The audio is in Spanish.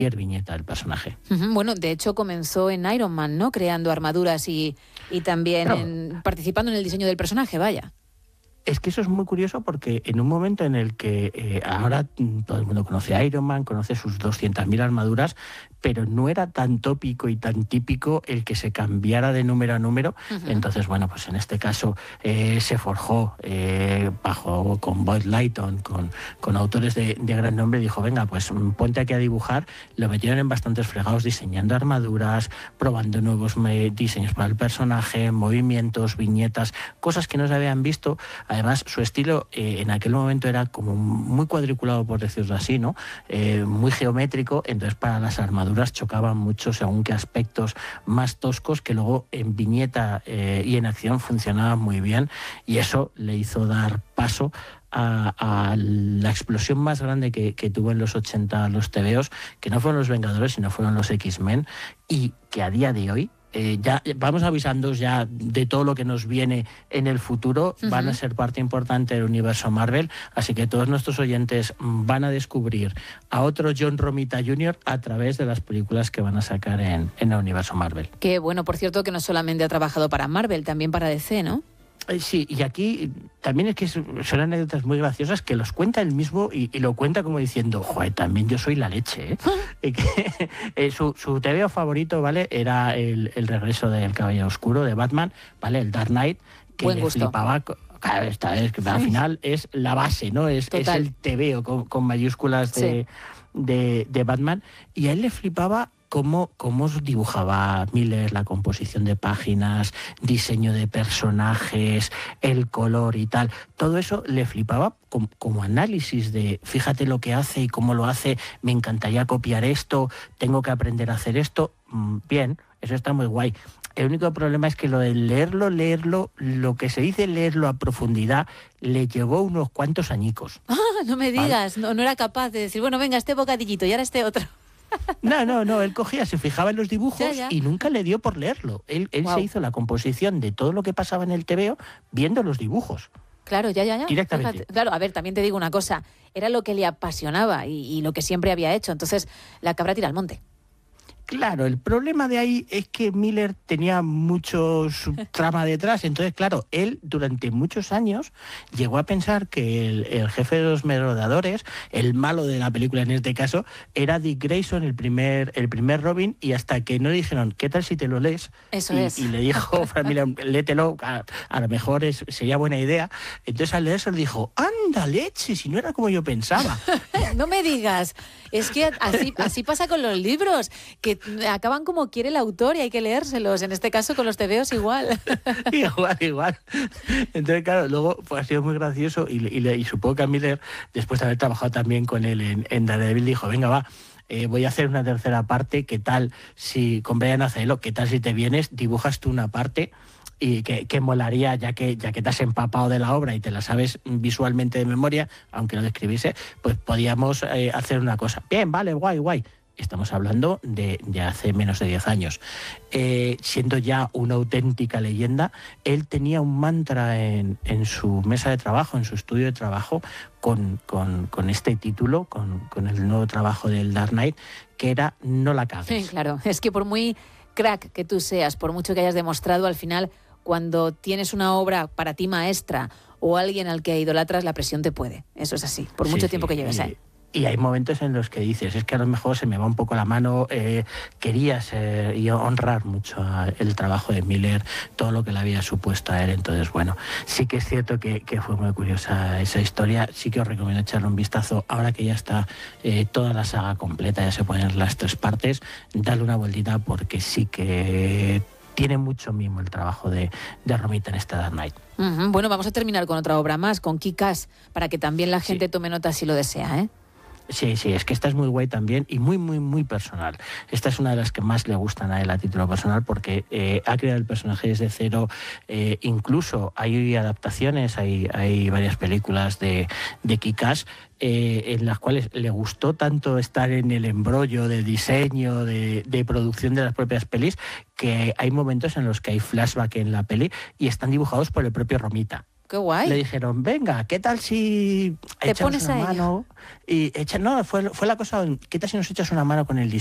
viñeta del personaje. Bueno, de hecho comenzó en Iron Man, ¿no? Creando armaduras y también participando en el diseño del personaje, vaya. Es que eso es muy curioso porque en un momento en el que ahora todo el mundo conoce a Iron Man, conoce sus 200.000 armaduras, pero no era tan tópico y tan típico el que se cambiara de número a número. Entonces, bueno, pues en este caso se forjó con Boyd Layton, con autores de gran nombre, y dijo, venga, pues ponte aquí a dibujar. Lo metieron en bastantes fregados diseñando armaduras, probando nuevos diseños para el personaje, movimientos, viñetas, cosas que no se habían visto. Además, su estilo en aquel momento era como muy cuadriculado, por decirlo así, ¿no? Muy geométrico, entonces para las armaduras chocaban mucho según qué aspectos más toscos, que luego en viñeta y en acción funcionaban muy bien, y eso le hizo dar paso a la explosión más grande que tuvo en los 80 los tebeos, que no fueron los Vengadores, sino fueron los X-Men, y que a día de hoy, ya vamos avisándoos ya de todo lo que nos viene en el futuro, van a ser parte importante del universo Marvel, así que todos nuestros oyentes van a descubrir a otro John Romita Jr. a través de las películas que van a sacar en el universo Marvel. Que bueno, por cierto, que no solamente ha trabajado para Marvel, también para DC, ¿no? Sí, y aquí también es que son anécdotas muy graciosas que los cuenta él mismo y lo cuenta como diciendo, joder, también yo soy la leche, ¿eh? Su TVO favorito, ¿vale? Era el regreso del Caballero Oscuro de Batman, ¿vale? El Dark Knight, que Buen le gusto. flipaba. Claro, esta es que al final es la base, ¿no? Es el TVO con mayúsculas de Batman, y a él le flipaba cómo dibujaba Miller, la composición de páginas, diseño de personajes, el color y tal. Todo eso le flipaba como análisis de fíjate lo que hace y cómo lo hace, me encantaría copiar esto, tengo que aprender a hacer esto. Bien, eso está muy guay. El único problema es que lo de leerlo, lo que se dice leerlo a profundidad, le llevó unos cuantos añicos. No me digas, ¿vale? No era capaz de decir, bueno, venga, este bocadillito y ahora este otro. No, él cogía, se fijaba en los dibujos y nunca le dio por leerlo. Él se hizo la composición de todo lo que pasaba en el TVO viendo los dibujos. Claro, ya. Directamente. Fíjate. Claro, a ver, también te digo una cosa, era lo que le apasionaba y lo que siempre había hecho, entonces la cabra tira al monte. Claro, el problema de ahí es que Miller tenía muchos trama detrás, entonces claro, él durante muchos años llegó a pensar que el jefe de los merodeadores, el malo de la película en este caso, era Dick Grayson, el primer Robin, y hasta que no le dijeron, ¿qué tal si te lo lees? Eso es. Y le dijo, Frank Miller, léetelo, a lo mejor sería buena idea. Entonces al leerse le dijo, anda leche, si no era como yo pensaba. No me digas, es que así pasa con los libros, que acaban como quiere el autor y hay que leérselos. En este caso con los tebeos igual. Igual. Entonces, claro, luego pues, ha sido muy gracioso y supongo que a Miller, después de haber trabajado también con él en Daredevil, dijo, venga, va, voy a hacer una tercera parte, ¿qué tal si, con Brian Azzarello, qué tal si te vienes, dibujas tú una parte? Y que molaría, ya que te has empapado de la obra y te la sabes visualmente de memoria, aunque no lo escribiese, pues podíamos hacer una cosa. Bien, vale, guay. Estamos hablando de hace menos de 10 años. Siendo ya una auténtica leyenda, él tenía un mantra en su mesa de trabajo, en su estudio de trabajo, con este título, con el nuevo trabajo del Dark Knight, que era no la cagues. Sí, claro, es que por muy crack que tú seas, por mucho que hayas demostrado, al final, cuando tienes una obra para ti maestra o alguien al que idolatras, la presión te puede. Eso es así, por mucho tiempo que lleves ahí. Y hay momentos en los que dices, es que a lo mejor se me va un poco la mano, quería ser y honrar mucho el trabajo de Miller, todo lo que le había supuesto a él. Entonces, bueno, sí que es cierto que fue muy curiosa esa historia. Sí que os recomiendo echarle un vistazo. Ahora que ya está toda la saga completa, ya se ponen las 3 partes, dale una vueltita porque sí que tiene mucho mimo el trabajo de Romita en esta Dark Knight. Bueno, vamos a terminar con otra obra más, con Kick-Ass, para que también la gente tome nota si lo desea, ¿eh? Sí, es que esta es muy guay también y muy personal. Esta es una de las que más le gustan a él a título personal porque ha creado el personaje desde cero. Incluso hay adaptaciones, hay varias películas de Kick-Ass en las cuales le gustó tanto estar en el embrollo de diseño, de producción de las propias pelis, que hay momentos en los que hay flashback en la peli y están dibujados por el propio Romita. qué guay. Le dijeron, venga, ¿qué tal si te echamos pones una a ello? mano? Y fue la cosa, ¿qué tal si nos echas una mano con el